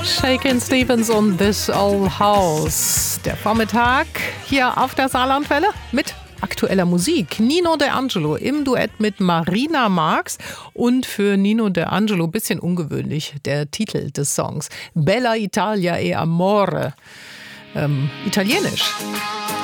Shakin' Stevens und This Old House. Der Vormittag hier auf der Saarlandwelle mit aktueller Musik. Nino D'Angelo im Duett mit Marina Marx und für Nino D'Angelo ein bisschen ungewöhnlich der Titel des Songs. Bella Italia e Amore. Italienisch.